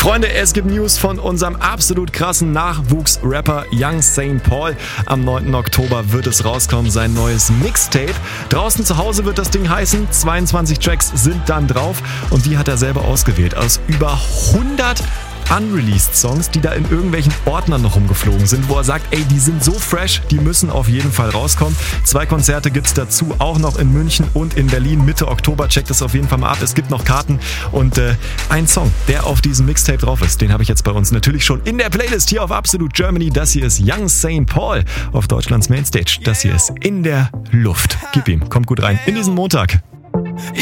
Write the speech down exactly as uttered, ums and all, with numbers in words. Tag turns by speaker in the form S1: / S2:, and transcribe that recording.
S1: Freunde, es gibt News von unserem absolut krassen Nachwuchsrapper Young Saint Paul. Am neunten Oktober wird es rauskommen, sein neues Mixtape. Draußen zu Hause wird das Ding heißen. zweiundzwanzig Tracks sind dann drauf und die hat er selber ausgewählt aus über hundert unreleased Songs, die da in irgendwelchen Ordnern noch rumgeflogen sind, wo er sagt, ey, die sind so fresh, die müssen auf jeden Fall rauskommen. Zwei Konzerte gibt's dazu, auch noch in München und in Berlin Mitte Oktober. Checkt das auf jeden Fall mal ab. Es gibt noch Karten und äh, ein Song, der auf diesem Mixtape drauf ist, den habe ich jetzt bei uns natürlich schon in der Playlist hier auf Absolute Germany. Das hier ist Young Saint Paul auf Deutschlands Mainstage. Das hier ist In der Luft. Gib ihm, kommt gut rein in diesen Montag.